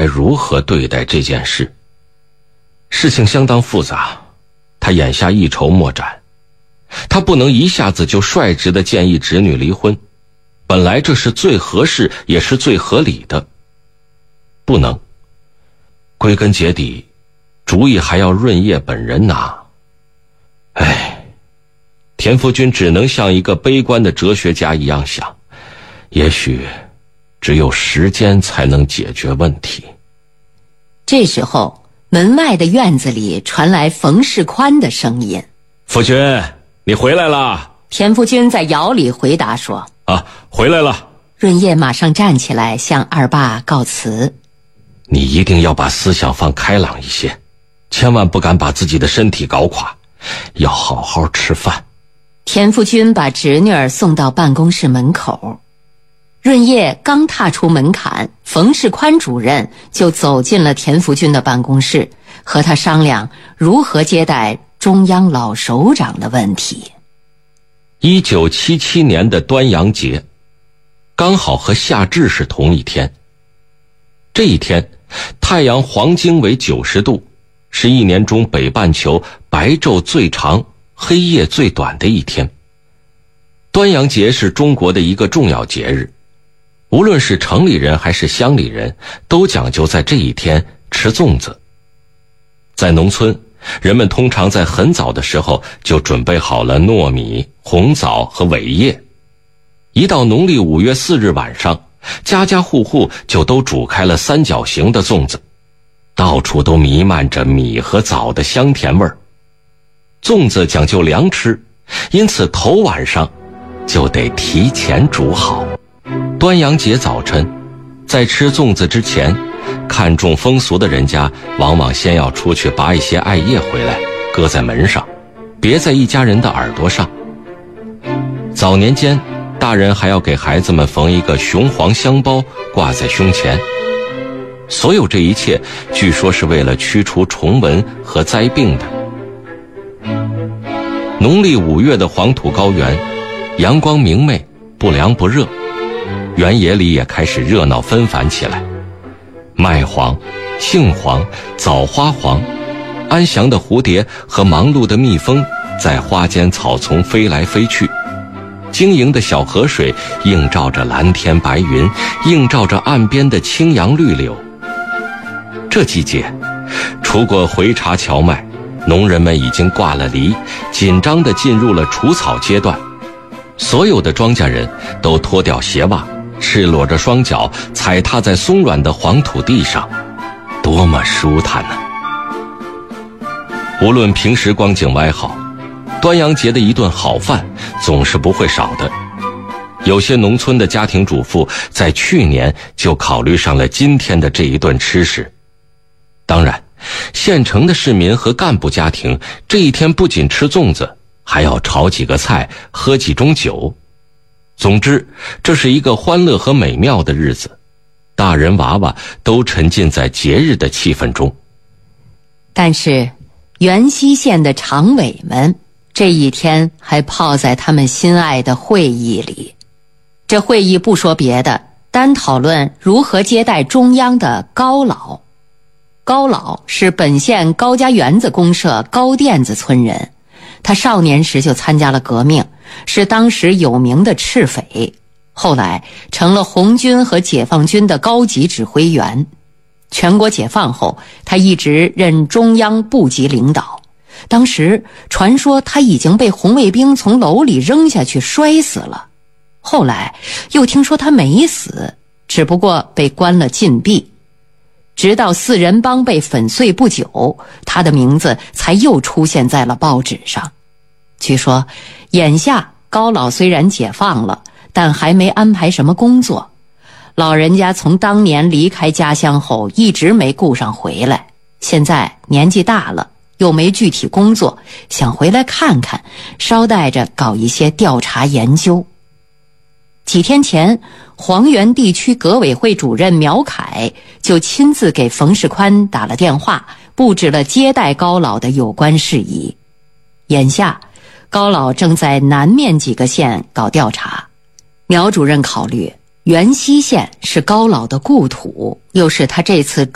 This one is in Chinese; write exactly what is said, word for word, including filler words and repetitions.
如何对待这件事。事情相当复杂，他眼下一筹莫展。他不能一下子就率直地建议侄女离婚，本来这是最合适也是最合理的。不能，归根结底，主意还要润叶本人拿。唉，田福军只能像一个悲观的哲学家一样想，也许只有时间才能解决问题。 这时候，门外的院子里传来冯世宽的声音：“ 福军，你回来了。” 田福军在窑里回答说：“ 啊，回来了。” 润叶马上站起来向二爸告辞：“ 你一定要把思想放开朗一些，千万不敢把自己的身体搞垮，要好好吃饭。” 田福军把侄女儿送到办公室门口。润叶刚踏出门槛，冯世宽主任就走进了田福军的办公室，和他商量如何接待中央老首长的问题。 一九七七年的端阳节，刚好和夏至是同一天。这一天，太阳黄经纬九十度，是一年中北半球白昼最长、黑夜最短的一天。端阳节是中国的一个重要节日，无论是城里人还是乡里人，都讲究在这一天吃粽子。在农村，人们通常在很早的时候就准备好了糯米、红枣和苇叶。一到农历五月四日晚上，家家户户就都煮开了三角形的粽子，到处都弥漫着米和枣的香甜味儿。粽子讲究凉吃，因此头晚上就得提前煮好。端阳节早晨，在吃粽子之前，看重风俗的人家往往先要出去拔一些艾叶回来，搁在门上，别在一家人的耳朵上。早年间，大人还要给孩子们缝一个雄黄香包挂在胸前。所有这一切，据说是为了驱除虫蚊和灾病的。农历五月的黄土高原，阳光明媚，不凉不热，原野里也开始热闹纷繁起来。麦黄、杏黄、枣花黄，安详的蝴蝶和忙碌的蜜蜂在花间草丛飞来飞去，晶莹的小河水映照着蓝天白云，映照着岸边的青杨绿柳。这季节，除过回茬荞麦，农人们已经挂了梨，紧张地进入了除草阶段。所有的庄稼人都脱掉鞋袜，赤裸着双脚踩踏在松软的黄土地上，多么舒坦呢！无论平时光景歪好，端阳节的一顿好饭总是不会少的。有些农村的家庭主妇在去年就考虑上了今天的这一顿吃食。当然，县城的市民和干部家庭这一天不仅吃粽子，还要炒几个菜，喝几盅酒。总之，这是一个欢乐和美妙的日子，大人娃娃都沉浸在节日的气氛中。 但是元溪县的常委们这一天还泡在他们心爱的会议里。这会议不说别的，单讨论如何接待中央的高老。高老是本县高家园子公社高店子村人，他少年时就参加了革命，是当时有名的赤匪，后来成了红军和解放军的高级指挥员。全国解放后，他一直任中央部级领导。当时传说他已经被红卫兵从楼里扔下去摔死了，后来又听说他没死，只不过被关了禁闭。直到四人帮被粉碎不久，他的名字才又出现在了报纸上。据说眼下高老虽然解放了，但还没安排什么工作。老人家从当年离开家乡后一直没顾上回来，现在年纪大了，又没具体工作，想回来看看，捎带着搞一些调查研究。几天前，黄原地区革委会主任苗凯就亲自给冯世宽打了电话，布置了接待高老的有关事宜。眼下高老正在南面几个县搞调查。苗主任考虑元溪县是高老的故土，又是他这次